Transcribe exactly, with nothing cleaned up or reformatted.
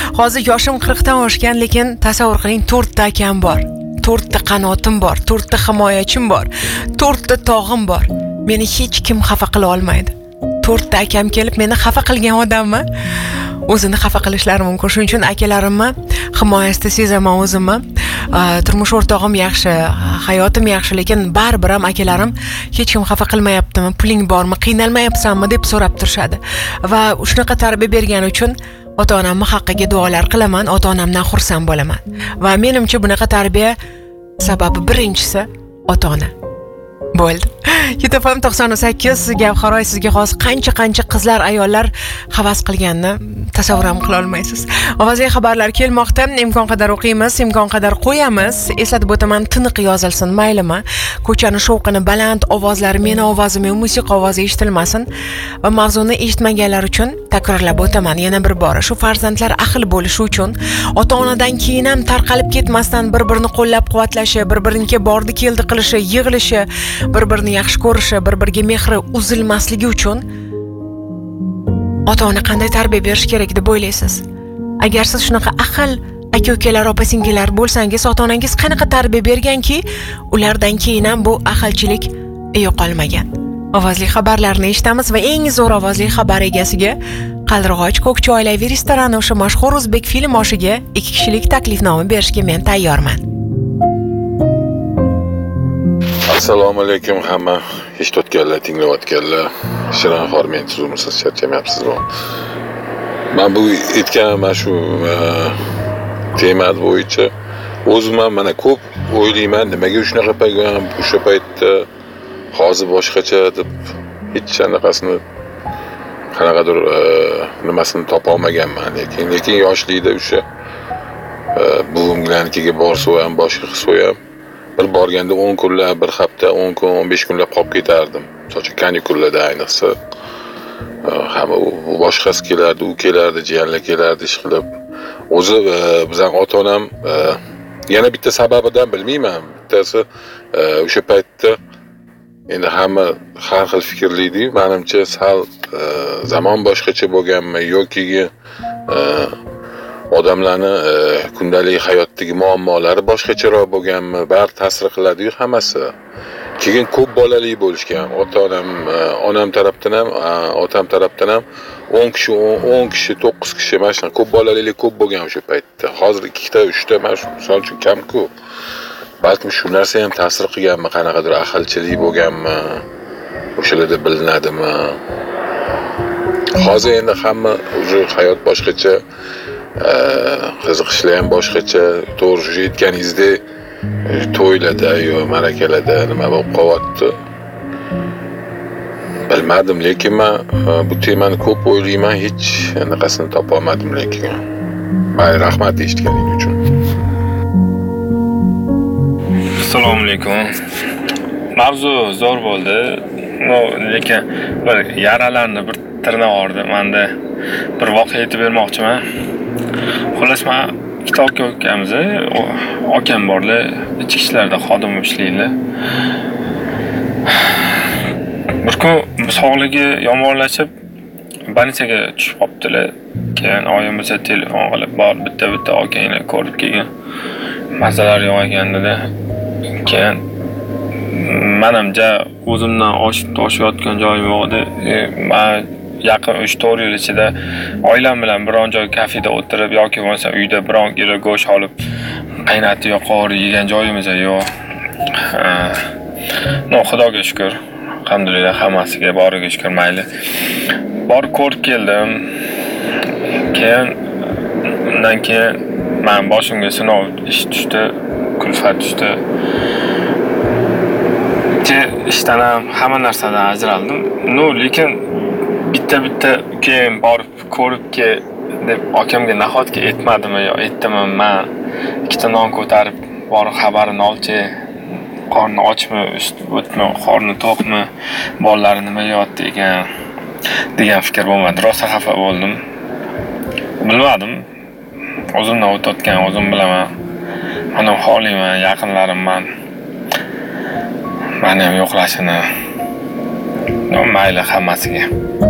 Hozir yoshim qirqdan oshgan, lekin tasavvur qiling, to'rtta akam bor. to'rtta qanotim bor, to'rtta himoyachim bor, to'rtta tog'im bor. Meni hech kim xafa qila olmaydi. to'rtta akam kelib meni xafa qilgan odammi? O'zini xafa qilishlari mumkin. Shuning uchun akalarimni himoyasida sezaman o'zimni. Turmush o'rtog'im yaxshi, hayotim yaxshi, lekin baribir ham akalarim hech kim xafa qilmayaptimi, puling bormi, qiynalmayapsanmi deb so'rab turishadi. Va shunaqa tarbiya bergani uchun ota-onamning haqqiga duolar qilaman, ota-onamdan xursand bo'laman. Va menimcha bunaqa tarbiya sababi birinchisi ota-ona. Bo'ldi. Yetafam to'qson sakkiz Gavharoy, sizga xos qancha-qancha qizlar, ayollar havas qilganini tasavvur ham qila olmaysiz. Ovozli xabarlar kelmoqda. Imkon qadar o'qiymiz, imkon qadar qo'yamiz. Eslatib o'taman, tiniq yozilsin, maylimi? Ko'chani shovqini, baland ovozlar, meni ovozim, musiqa ovozi eshitilmasin. Va mavzuni eshitmaganlar uchun takrorlab o'taman yana bir bora. Shu farzandlar ahil bo'lishi uchun ota-onadan keyin ham tarqalib ketmasdan bir-birini qo'llab-quvvatlashi, bir-biriga bordi keldi qilishi, yig'ilishi, bir-birini yaxshi ko'rishi, bir-biriga mehri uzilmasligi uchun ota-ona qanday tarbiya berish kerak deb o'ylaysiz? Agar siz shunaqa ahil aka-ukalar, opa-singillar bo'lsangiz, ota-onangiz qanaqa tarbiya berganki, ulardan keyin ham bu ahilchilik yo'qolmagan. Ovozli xabarlarni eshitamiz va eng zo'r ovozli xabar egasiga Qaldirg'och Ko'kchi oilaviy restorani o'sha mashhur o'zbek film oshiga ikki kishilik taklifnoma berishga men tayyorman. Assalomu alaykum hamma eshitayotganlar, tinglayotganlar. Shirinxo'r, men tuzumsiz charchamayapsizmi? Men bu aytgan mana shu tema bo'yicha o'zim ham mana ko'p o'ylayman, nimaga shunaqa qilgan, o'sha paytda hozir boshqacha deb hech qanaqasini qanaqadir nimasini topa olmaganman, lekin lekin yoshlikda o'sha buvimlarnikiga borsa ham, boshqa qilsa ham bir borganda o'n kunlar, bir hafta, o'n kun, o'n besh kunlab qolib ketardim. So'cha kanikullarda ayniqsa. Hamma u boshqasi kelardi, u kelardi, jiyanlar kelardi ish qilib. O'zi bizning ota-onam yana bitta sababidan bilmayman. Bittasi o'sha paytda endi hamma har xil fikrli edi. Menimcha sal zamon boshqacha bo'lganmi yoki odamlarni kundalik hayotdagi muammolari boshqacharoq bo'lganmi, bari ta'sir qiladi-yu hammasi. Keyin ko'p bolali bo'lishgan. Ota-onam, onam tarafdan ham, otam tarafdan ham o'n kishi, o'n kishi, to'qqiz kishi mana shunaqa ko'p bolalilik ko'p bo'lgan o'sha paytda. Hozir ikkita, uchta mana shu misol uchun kam-ku. Balkim shu narsa ham ta'sir qilganmi, qanaqadir ahilchilik bo'lganmi, o'shalarda bilinadimi? Hozir endi hamma o'zi hayot boshqacha, qiziqishlar ham boshqacha. To'g'ri shu aytganingizdek, to'ylarda yo marakalada nima bo'lib qolyapti. Bilmadim, lekin men bu temani ko'p o'ylayman, hech anaqasini topa olmadim lekin. May rahmat eshitganing uchun. Assalomu alaykum. Mavzu zo'r bo'ldi. No, lekin bir yaralarni bir tirnab oldi. Menda bir voqea aytib bermoqchiman. Xullas, men ikkita aka ukamiz, akam borlar, ichki ishlarda xodim ishlaydilar. Bir kun sog'ligi yomonlashib, больницаga tushib qolibdilar. Keyin oyimiz telefon qilib, bor bitta-bitta akangni ko'rib kelgan. Masalar yo'q ekanida. Keyin menimcha o'zimdan oshib toshayotgan joyim yo'q edi. Men yaqin uch to'rt yil ichida oilam bilan biron joy kafeda o'tirib yoki bo'lmasa uyda biron kilo go'sht olib qaynatib yoqib yegan joyimiz yo'q. No, Xudoga shukr. Alhamdulillah, hammasiga boriga shukr, mayli. Borib ko'rib keldim. Keyin undan keyin men boshimga sinov ish tushdi, kulfat tushdi. Ishdan ham hamma narsadan ajraldim. No, lekin bitta-bitta keyin borib ko'rib ke deb akamga nahotki aytmadimmi yo aytdimmi, men ikkita non ko'tarib borib xabarini olchi, qorni ochmi, o'tmi, qorni to'qmi, bolalari nima yeyapti degan degan fikr bo'lmadi. Rosa xafa bo'ldim. Bilmadim. O'zimdan o'tayotgan o'zim bilaman. Mana holiyman, yaqinlarim men. Meni ham yo'qlashini. No, mayli hammasiga.